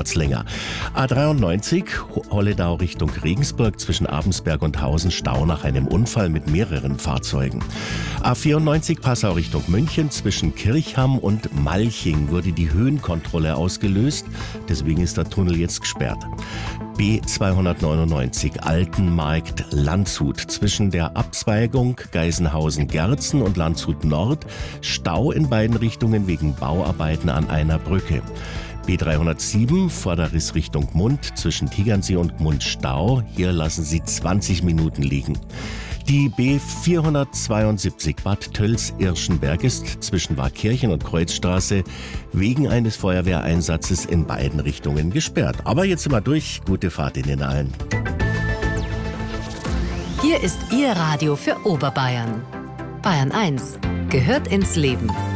dauert es länger. A93 Holledau Richtung Regensburg zwischen Abensberg und Hausen Stau nach einem Unfall mit mehreren Fahrzeugen. A94 Passau Richtung München zwischen Kirchham und Malching wurde die Höhenkontrolle ausgelöst, deswegen ist der Tunnel jetzt gesperrt. B299 Altenmarkt Landshut zwischen der Abzweigung Geisenhausen-Gerzen und Landshut Nord Stau in beiden Richtungen wegen Bauarbeiten an einer Brücke. B307 Vorderriss Richtung Gmund zwischen Tegernsee und Gmund Stau. Hier lassen Sie 20 Minuten liegen. Die B472 Bad Tölz-Irschenberg ist zwischen Warkirchen und Kreuzstraße wegen eines Feuerwehreinsatzes in beiden Richtungen gesperrt. Aber jetzt sind wir durch. Gute Fahrt in den Hallen. Hier ist Ihr Radio für Oberbayern. Bayern 1 gehört ins Leben.